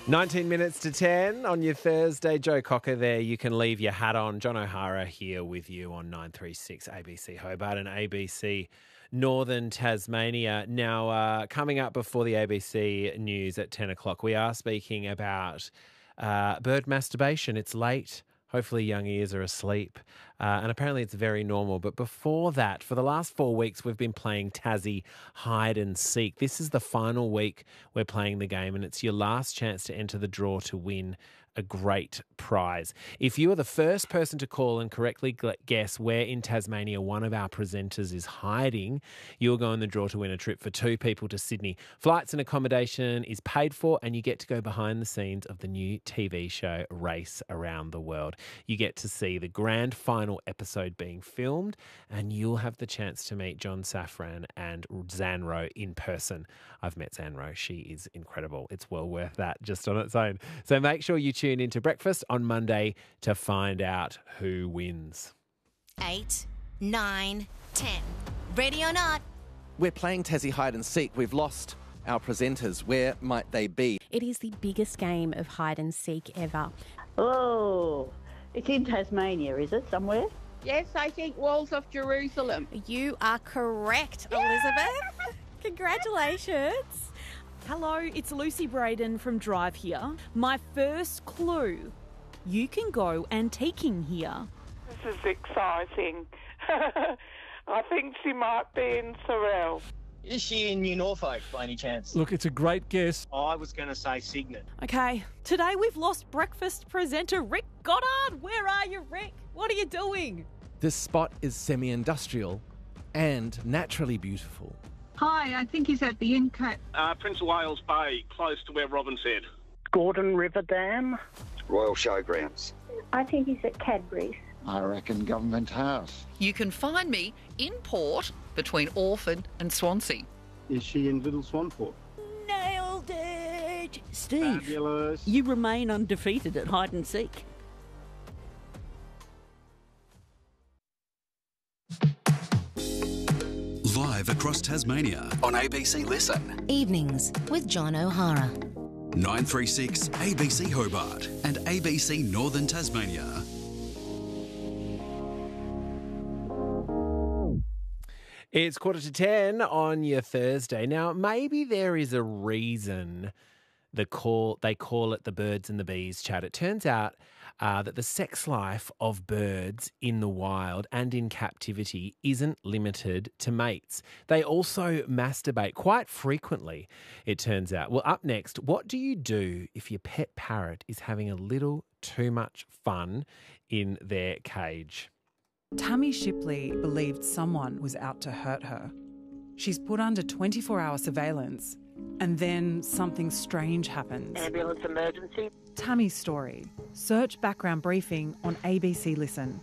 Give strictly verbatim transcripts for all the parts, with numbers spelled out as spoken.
nineteen minutes to ten on your Thursday. Joe Cocker there. You can leave your hat on. John O'Hara here with you on nine three six A B C Hobart and A B C Northern Tasmania. Now, uh, coming up before the A B C news at ten o'clock, we are speaking about uh, bird masturbation. It's late. Hopefully young ears are asleep. Uh, and apparently it's very normal. But before that, for the last four weeks, we've been playing Tassie Hide and Seek. This is the final week we're playing the game, and it's your last chance to enter the draw to win a great prize. If you are the first person to call and correctly guess where in Tasmania one of our presenters is hiding, you'll go in the draw to win a trip for two people to Sydney. Flights and accommodation is paid for, and you get to go behind the scenes of the new T V show Race Around the World. You get to see the grand final episode being filmed, and you'll have the chance to meet John Safran and Zan Rowe in person. I've met Zan Rowe. She is incredible. It's well worth that just on its own. So make sure you tune into breakfast on Monday to find out who wins. Eight, nine, ten. Ready or not? We're playing Tassie Hide and Seek. We've lost our presenters. Where might they be? It is the biggest game of hide and seek ever. Oh, it's in Tasmania, is it, somewhere? Yes, I think walls of Jerusalem. You are correct, Elizabeth. Congratulations. Hello, it's Lucy Braden from Drive here. My first clue, you can go antiquing here. This is exciting. I think she might be in Sorel. Is she in New Norfolk by any chance? Look, it's a great guess. I was going to say Cygnet. Okay, today we've lost breakfast presenter Rick Goddard. Where are you, Rick? What are you doing? This spot is semi-industrial and naturally beautiful. Hi, I think he's at the Incat. Uh, Prince of Wales Bay, close to where Robin said. Gordon River Dam. Royal Showgrounds. I think he's at Cadbury's. I reckon Government House. You can find me in port between Orford and Swansea. Is she in Little Swanport? Nailed it! Steve, Fabulous. You remain undefeated at hide and seek. Live across Tasmania on A B C Listen. Evenings with John O'Hara. nine three six A B C Hobart and A B C Northern Tasmania. It's quarter to ten on your Thursday. Now, maybe there is a reason the call they call it the birds and the bees chat. It turns out uh, that the sex life of birds in the wild and in captivity isn't limited to mates. They also masturbate quite frequently, it turns out. Well, up next, what do you do if your pet parrot is having a little too much fun in their cage? Tammy Shipley believed someone was out to hurt her. She's put under twenty-four hour surveillance, and then something strange happens. Ambulance emergency. Tammy's story. Search background briefing on A B C Listen.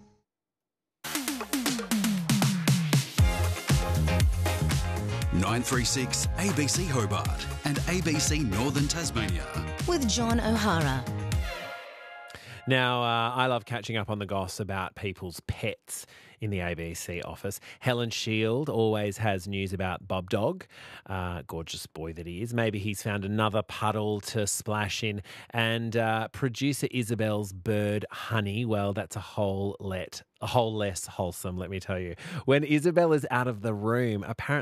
nine three six A B C Hobart and A B C Northern Tasmania. With John O'Hara. Now, uh, I love catching up on the goss about people's pets in the A B C office. Helen Shield always has news about Bob Dog, uh, gorgeous boy that he is. Maybe he's found another puddle to splash in. And uh, producer Isabel's bird Honey, well, that's a whole let, a whole less wholesome, let me tell you. When Isabel is out of the room, apparently